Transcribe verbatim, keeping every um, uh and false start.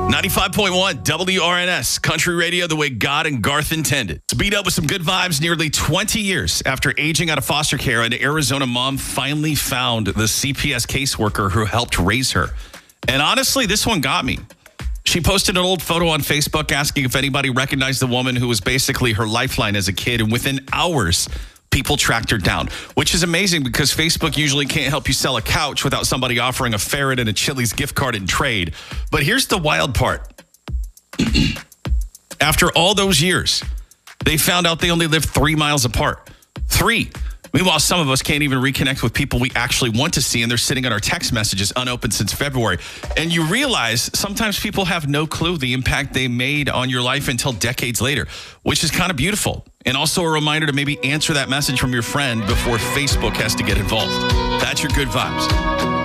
ninety-five point one W R N S, country radio the way God and Garth intended. To beat up with some good vibes, nearly twenty years after aging out of foster care, an Arizona mom finally found the C P S caseworker who helped raise her. And honestly, this one got me. She posted an old photo on Facebook asking if anybody recognized the woman who was basically her lifeline as a kid. And within hours, people tracked her down, which is amazing because Facebook usually can't help you sell a couch without somebody offering a ferret and a Chili's gift card in trade. But here's the wild part. After all those years, they found out they only live three miles apart. Three. Meanwhile, some of us can't even reconnect with people we actually want to see, and they're sitting on our text messages unopened since February. And you realize sometimes people have no clue the impact they made on your life until decades later, which is kind of beautiful. And also a reminder to maybe answer that message from your friend before Facebook has to get involved. That's your good vibes.